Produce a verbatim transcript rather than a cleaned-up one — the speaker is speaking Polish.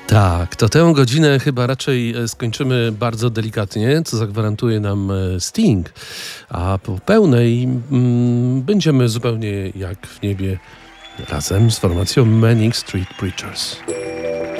Tak, to tę godzinę chyba raczej e, skończymy bardzo delikatnie, co zagwarantuje nam e, Sting, a po pełnej mm, będziemy zupełnie jak w niebie razem z formacją Manic Street Preachers.